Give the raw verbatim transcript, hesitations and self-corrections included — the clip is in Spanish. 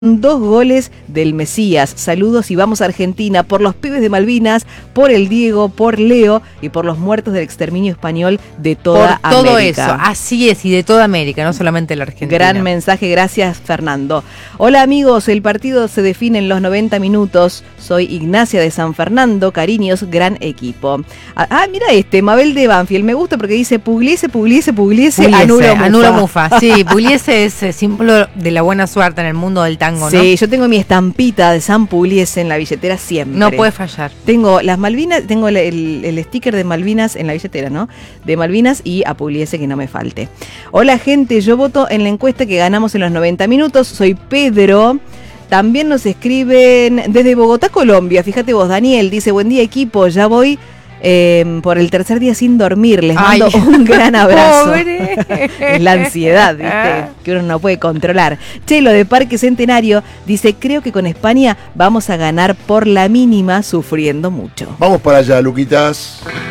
Dos goles del Mesías. Saludos y vamos a Argentina por los pibes de Malvinas, por el Diego, por Leo y por los muertos del exterminio español de toda América. Por todo América. eso, así es, y de toda América, no solamente la Argentina. Gran mensaje, gracias Fernando. Hola amigos, el partido se define en los noventa minutos. Soy Ignacia de San Fernando, cariños, gran equipo. Ah, ah, mira este, Mabel de Banfield, me gusta porque dice Pugliese, Pugliese, Pugliese, Pugliese, Anuro Mufa. Anuro Mufa, sí, Pugliese es eh, símbolo de la buena suerte en el mundo del tango, ¿no? Sí, yo tengo mi estampita de San Pugliese en la billetera siempre. No puede fallar. Tengo las Malvinas, tengo el, el, el sticker de Malvinas en la billetera, ¿no? De Malvinas y a Pugliese que no me falte. Hola gente, yo voto en la encuesta que ganamos en los noventa minutos. Soy Pedro. También nos escriben desde Bogotá, Colombia. Fíjate vos, Daniel, dice, buen día equipo, ya voy eh, por el tercer día sin dormir. Les mando Ay, un gran abrazo. Pobre. Es la ansiedad, ¿viste? Que uno no puede controlar. Chelo de Parque Centenario dice, creo que con España vamos a ganar por la mínima, sufriendo mucho. Vamos para allá, Luquitas.